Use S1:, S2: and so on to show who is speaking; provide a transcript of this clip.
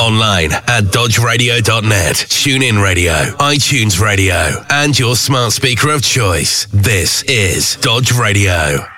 S1: Online at dodgeradio.net, TuneIn Radio, iTunes Radio, and your smart speaker of choice. This is Dodge Radio.